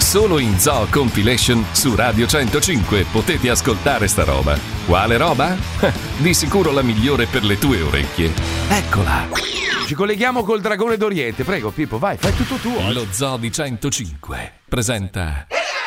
Solo in Zoo Compilation su Radio 105 potete ascoltare sta roba. Quale roba? Di sicuro la migliore per le tue orecchie. Eccola. Ci colleghiamo col Dragone d'Oriente. Prego Pippo, vai, fai tutto tu. Lo Zoo di 105 presenta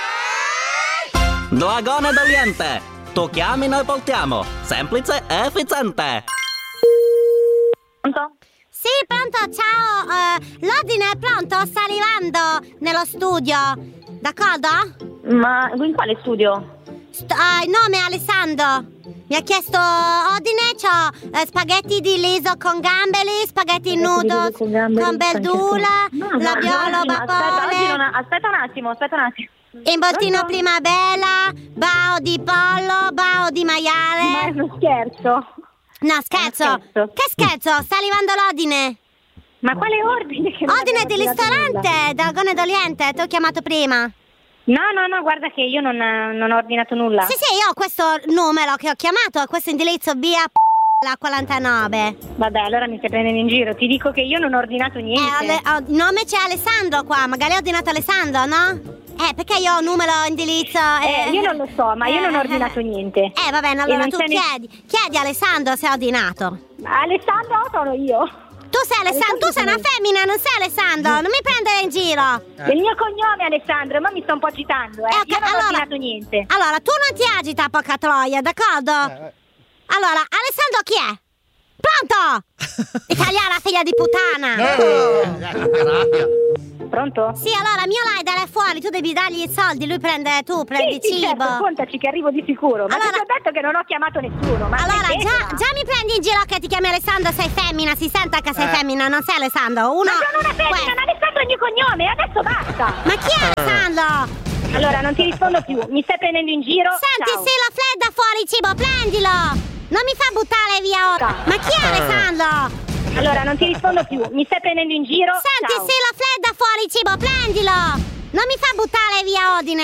Dragone d'Oriente. Tu chiami, noi portiamo. Semplice e efficiente. Pronto? Sì, pronto, ciao. L'ordine è pronto? Sta arrivando nello studio. D'accordo? Ma in quale studio? Il nome è Alessandro. Mi ha chiesto ordine. C'ho spaghetti di riso con gamberi, spaghetti noodles con verdura, labiolo, papole. Aspetta un attimo. Involtino primavera, bao di pollo, bao di maiale. Ma è uno scherzo. No, scherzo. Che scherzo? Sta arrivando l'ordine. Ma quale ordine? Ordine di ristorante, Dragone d'Oriente. Ti ho chiamato prima. No, guarda che io non ho ordinato nulla. Sì, io ho questo numero che ho chiamato, a questo indirizzo via la 49. Vabbè, allora mi stai prendendo in giro. Ti dico che io non ho ordinato niente. Il nome c'è Alessandro qua, magari ho ordinato Alessandro, no? Perché io ho numero, indirizzo. Io non lo so, ma io non ho ordinato niente. Va bene, allora tu chiedi a Alessandro se ha ordinato. Alessandro sono io. Tu sei Alessandro, tu sei una femmina, non sei Alessandro, non mi prendere in giro. Il mio cognome è Alessandro, ma mi sto un po' agitando, okay, io non ho ordinato niente. Allora, tu non ti agita, poca troia, d'accordo? Allora, Alessandro chi è? Pronto? Italiana figlia di puttana. Pronto? Sì, allora mio rider è fuori, tu devi dargli i soldi, lui prendi cibo. Certo, contaci che arrivo di sicuro. Ma allora, ti ho detto che non ho chiamato nessuno. Ma allora già mi prendi in giro che ti chiami Alessandro, sei femmina, si sente che sei femmina, non sei Alessandro. Ma sono una femmina, ma Alessandro è il mio cognome, adesso basta. Ma chi è Alessandro? Allora non ti rispondo più, mi stai prendendo in giro. Senti, ciao. sì, la fredda fuori il cibo, prendilo. Non mi fa buttare via ora. Ma chi è Alessandro? Allora non ti rispondo più, mi stai prendendo in giro. Senti, ciao. sì, la fredda fuori il cibo, prendilo. Non mi fa buttare via ordine.